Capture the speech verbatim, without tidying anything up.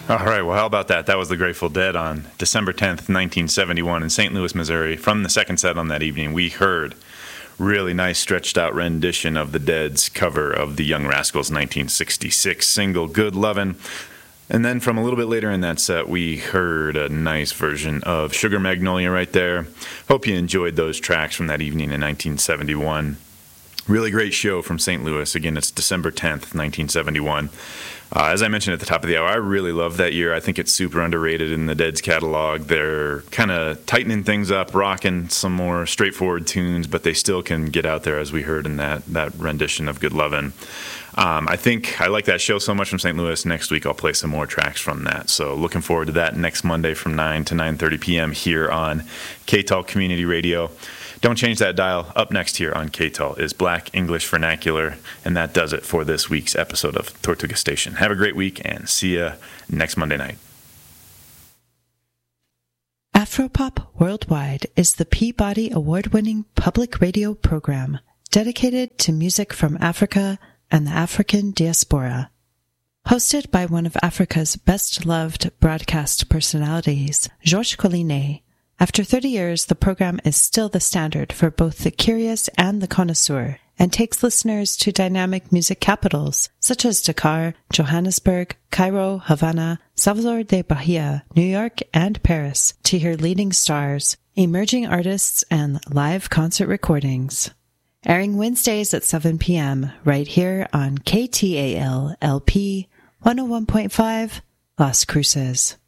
All right, well, how about that? That was the Grateful Dead on December tenth, nineteen seventy-one in Saint Louis, Missouri. From the second set on that evening, we heard really nice stretched out rendition of the Dead's cover of the Young Rascals' nineteen sixty-six single, Good Lovin'. And then from a little bit later in that set, we heard a nice version of Sugar Magnolia right there. Hope you enjoyed those tracks from that evening in nineteen seventy-one. Really great show from Saint Louis. Again, it's December tenth, nineteen seventy-one. Uh, as I mentioned at the top of the hour, I really love that year. I think it's super underrated in the Dead's catalog. They're kind of tightening things up, rocking some more straightforward tunes, but they still can get out there, as we heard in that, that rendition of Good Lovin'. Um, I think I like that show so much from Saint Louis. Next week I'll play some more tracks from that. So looking forward to that next Monday from nine to nine thirty p.m. here on K T A L Community Radio. Don't change that dial. Up next here on K T A L is Black English Vernacular, and that does it for this week's episode of Tortuga Station. Have a great week, and see you next Monday night. Afropop Worldwide is the Peabody Award-winning public radio program dedicated to music from Africa and the African diaspora. Hosted by one of Africa's best-loved broadcast personalities, Georges Collinet, after thirty years, the program is still the standard for both the curious and the connoisseur, and takes listeners to dynamic music capitals such as Dakar, Johannesburg, Cairo, Havana, Salvador de Bahia, New York, and Paris to hear leading stars, emerging artists, and live concert recordings. Airing Wednesdays at seven p.m. right here on K T A L L P one oh one point five Las Cruces.